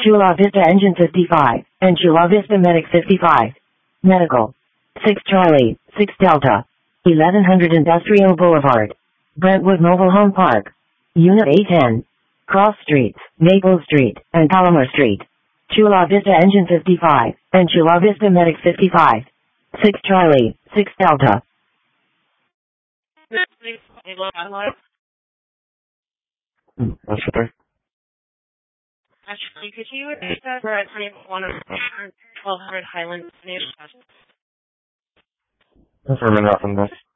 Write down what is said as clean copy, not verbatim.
Chula Vista Engine 55, and Chula Vista Medic 55. Medical. 6 Charlie, 6 Delta. 1100 Industrial Boulevard. Brentwood Mobile Home Park. Unit A10. Cross Streets, Maple Street, and Palomar Street. Chula Vista Engine 55, and Chula Vista Medic 55. 6 Charlie, 6 Delta. That's okay. Actually, could you repeat that for 1200 Highland Avenue? That's for a minute from this.